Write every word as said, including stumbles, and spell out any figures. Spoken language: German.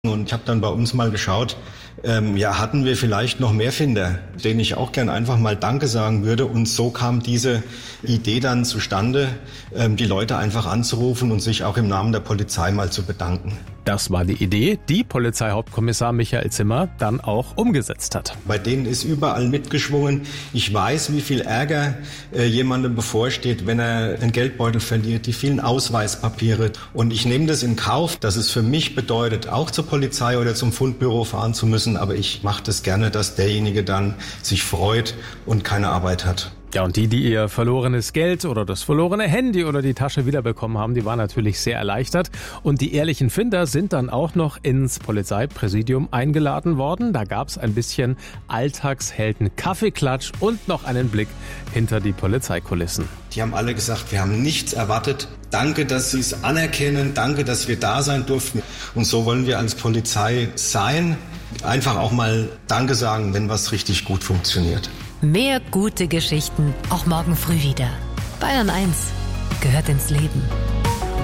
Und ich habe dann bei uns mal geschaut, ähm, ja, hatten wir vielleicht noch mehr Finder, denen ich auch gern einfach mal Danke sagen würde. Und so kam diese Idee dann zustande, ähm, die Leute einfach anzurufen und sich auch im Namen der Polizei mal zu bedanken. Das war die Idee, die Polizeihauptkommissar Michael Zimmer dann auch umgesetzt hat. Bei denen ist überall mitgeschwungen. Ich weiß, wie viel Ärger äh, jemandem bevorsteht, wenn er den Geldbeutel verliert, die vielen Ausweispapiere. Und ich nehme das in Kauf, dass es für mich bedeutet, auch zur Polizei oder zum Fundbüro fahren zu müssen. Aber ich mache das gerne, dass derjenige dann sich freut und keine Arbeit hat. Ja, und die, die ihr verlorenes Geld oder das verlorene Handy oder die Tasche wiederbekommen haben, die waren natürlich sehr erleichtert. Und die ehrlichen Finder sind dann auch noch ins Polizeipräsidium eingeladen worden. Da gab's ein bisschen Alltagshelden-Kaffeeklatsch und noch einen Blick hinter die Polizeikulissen. Die haben alle gesagt, wir haben nichts erwartet. Danke, dass Sie es anerkennen. Danke, dass wir da sein durften. Und so wollen wir als Polizei sein. Einfach auch mal Danke sagen, wenn was richtig gut funktioniert. Mehr gute Geschichten, auch morgen früh wieder. Bayern eins gehört ins Leben.